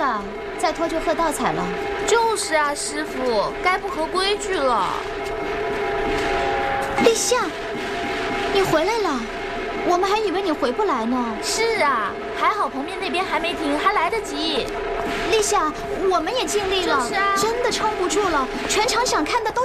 了，再拖就喝倒彩了。 就是啊，师傅，该不合规矩了。 立夏，你回来了，我们还以为你回不来呢。 是啊，还好棚面那边还没停，还来得及。 立夏，我们也尽力了， 就是啊， 真的撑不住了，全场想看的都